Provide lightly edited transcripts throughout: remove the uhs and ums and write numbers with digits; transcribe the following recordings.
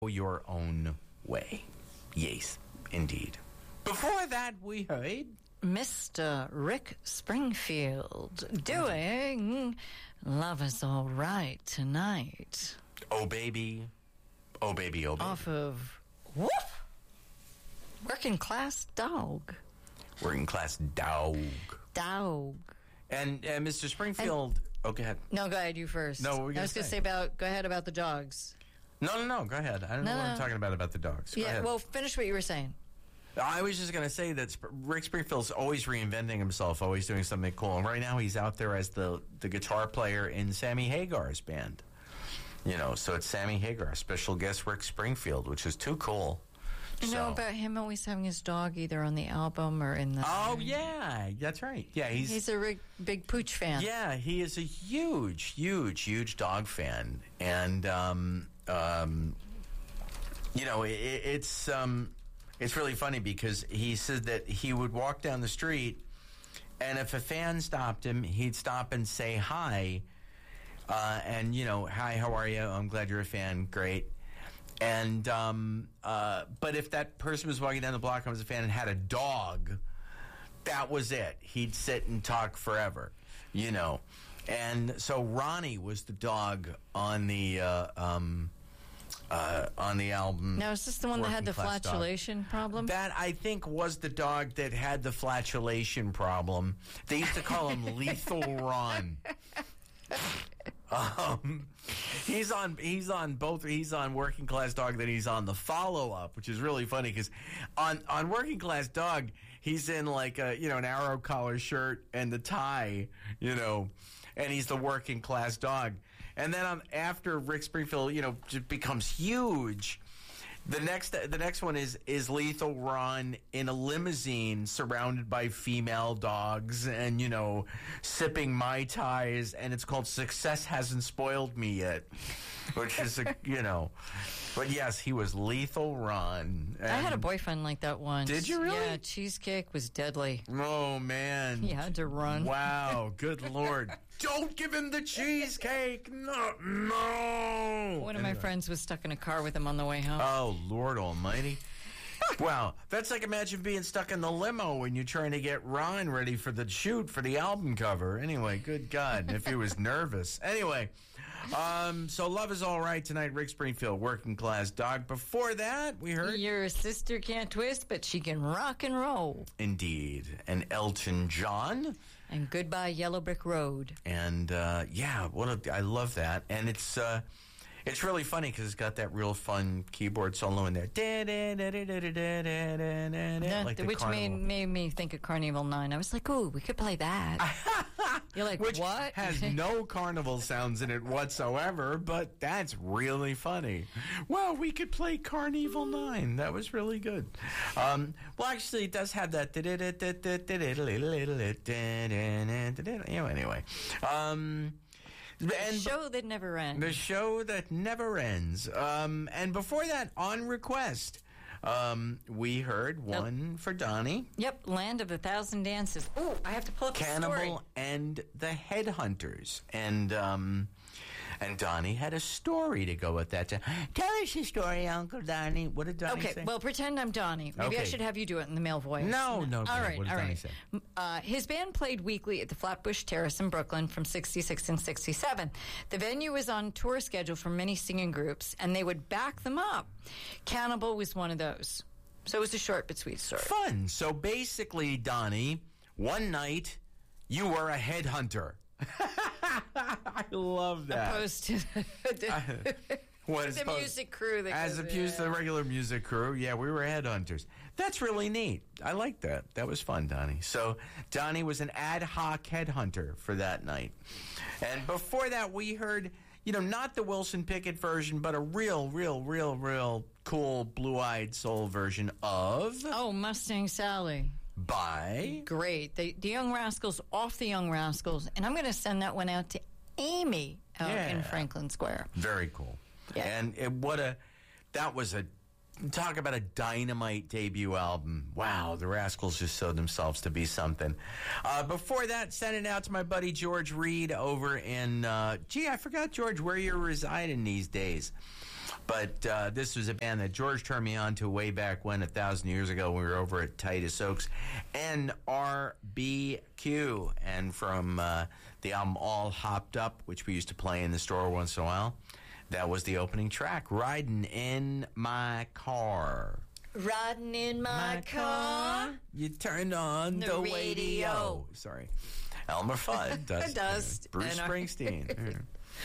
your own way. Yes, indeed. Before that, we heard Mr. Rick Springfield doing Love Is All Right Tonight. Oh Baby, Oh Baby, Oh Baby. Off of Woof! Working Class Dog. Working Class Dog. Dog. And Mr. Springfield... go ahead. No, go ahead, you first. No, what were we I was going to say go ahead about the dogs. No, go ahead. I don't know what I'm talking about the dogs. Go ahead. Well, finish what you were saying. I was just going to say that Rick Springfield's always reinventing himself, always doing something cool. And right now he's out there as the guitar player in Sammy Hagar's band. You know, so it's Sammy Hagar, special guest Rick Springfield, which is too cool. You know about him always having his dog either on the album or in the... Oh, yeah, that's right. Yeah, he's a big pooch fan. Yeah, he is a huge dog fan. And, you know, it's really funny because he said that he would walk down the street, and if a fan stopped him, he'd stop and say hi. And, you know, hi, how are you? I'm glad you're a fan. Great. And but if that person was walking down the block and was a fan and had a dog, that was it. He'd sit and talk forever, you know. And so Ronnie was the dog on the album. Now, is this the one that had the flatulation problem? That, I think, was the dog that had the flatulation problem. They used to call him Lethal Ron. He's on Working Class Dog, then he's on the follow-up, which is really funny because on Working Class Dog, he's in like an arrow collar shirt and the tie, you know, and he's the working class dog. And then after Rick Springfield, you know, just becomes huge, the next one is Lethal Ron in a limousine surrounded by female dogs and, you know, sipping Mai Tais, and it's called Success Hasn't Spoiled Me Yet, which is, you know. But yes, he was Lethal Ron. I had a boyfriend like that once. Did you really? Yeah, cheesecake was deadly. Oh, man. He had to run. Wow, good Lord. Don't give him the cheesecake. No. One of my friends was stuck in a car with him on the way home. Oh, Lord almighty. Wow. That's like, imagine being stuck in the limo when you're trying to get Ron ready for the shoot for the album cover. Anyway, good God, if he was nervous. Anyway, so Love Is All Right Tonight, Rick Springfield, Working Class Dog. Before that, we heard... Your sister can't twist, but she can rock and roll. Indeed. And Elton John... And Goodbye Yellow Brick Road. And, I love that. And it's really funny because it's got that real fun keyboard solo in there. Which made me think of Carnival 9. I was like, ooh, we could play that. You're like, which what? Has no carnival sounds in it whatsoever, but that's really funny. Well, we could play Carnival 9. That was really good. Well, actually, it does have that. Anyway. The show that never ends. The show that never ends. And before that, on request, we heard one for Donnie. Yep, Land of a Thousand Dances. Oh, I have to pull up the story. Cannibal and the Headhunters. And Donnie had a story to go with that. Tell us your story, Uncle Donnie. What did Donnie say? Okay, well, pretend I'm Donnie. Maybe I should have you do it in the male voice. No. All right, what did Donnie say? His band played weekly at the Flatbush Terrace in Brooklyn from 66 and 67. The venue was on tour schedule for many singing groups, and they would back them up. Cannibal was one of those. So it was a short but sweet story. Fun. So basically, Donnie, one night, you were a headhunter. I love that. Opposed to the music crew. As opposed to the regular music crew. Yeah, we were headhunters. That's really neat. I like that. That was fun, Donnie. So Donnie was an ad hoc headhunter for that night. And before that, we heard, you know, not the Wilson Pickett version, but a real cool blue-eyed soul version of... Oh, Mustang Sally. By? Great. The Young Rascals, off the Young Rascals. And I'm going to send that one out to Amy out in Franklin Square. Very cool. Yeah. And that was talk about a dynamite debut album. Wow, the Rascals just showed themselves to be something. Before that, send it out to my buddy George Reed over in, I forgot, George, where you're residing these days. But this was a band that George turned me on to way back when, 1,000 years ago, when we were over at Titus Oaks, NRBQ. And from the album All Hopped Up, which we used to play in the store once in a while, that was the opening track, Riding in My Car. Riding in my car. You turned on the radio. Sorry. Elmer Fudd does. Does. Bruce Springsteen.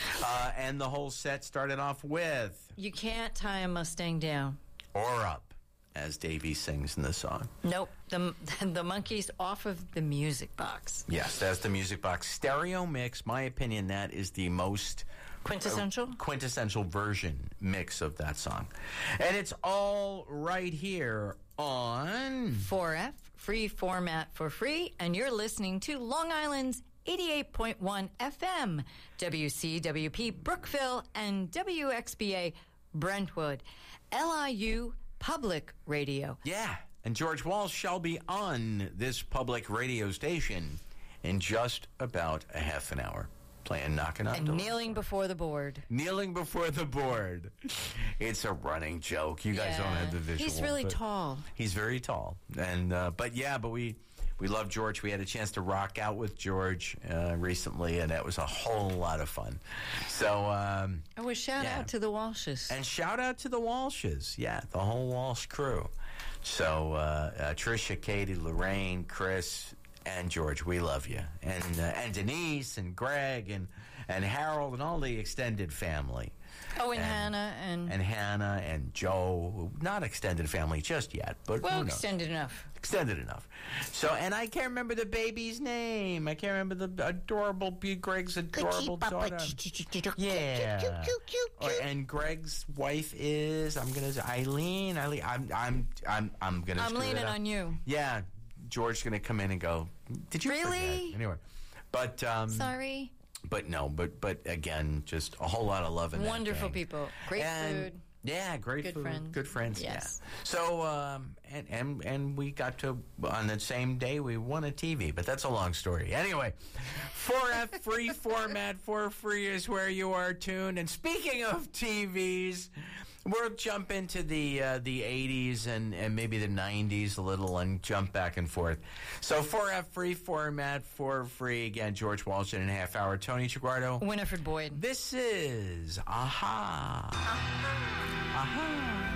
And the whole set started off with You Can't Tie a Mustang Down. Or Up, as Davey sings in the song. Nope. The Monkees off of the Music Box. Yes, that's the Music Box stereo mix. My opinion, that is the most quintessential version mix of that song. And it's all right here on 4F, free format for free, and you're listening to Long Island's 88.1 FM, WCWP Brookville, and WXBA Brentwood, LIU Public Radio. Yeah, and George Walsh shall be on this public radio station in just about a half an hour. Playing Knocking on And Doors. kneeling before the board. Kneeling before the board. It's a running joke. You guys don't have the visual. He's really tall. He's very tall. And but we love George. We had a chance to rock out with George recently, and that was a whole lot of fun. So Shout out to the Walshes. And shout out to the Walshes. Yeah, the whole Walsh crew. So Tricia, Katie, Lorraine, Chris, and George, we love you. And Denise and Greg and Harold and all the extended family. Oh, and Hannah and Hannah and Joe. Not extended family just yet, but well, extended enough. Extended enough. So, and I can't remember the baby's name. I can't remember the adorable Greg's adorable daughter. Yeah. And Greg's wife is Eileen. I'm gonna. I'm leaning on you. Yeah. George's gonna come in and go, did you really? Forget? Anyway, but sorry. But no, but again, just a whole lot of love in wonderful that gang. People, great food. Yeah, great good food, friends. good friends. Yes. Yeah. So and we got to on the same day we won a TV, but that's a long story. Anyway, 4F free format for free is where you are tuned. And speaking of TVs, we'll jump into the 80s and maybe the 90s a little and jump back and forth. So 4F free format for free. Again, George Walsh in a half hour. Tony Chiguardo. Winifred Boyd. This is Aha. Aha.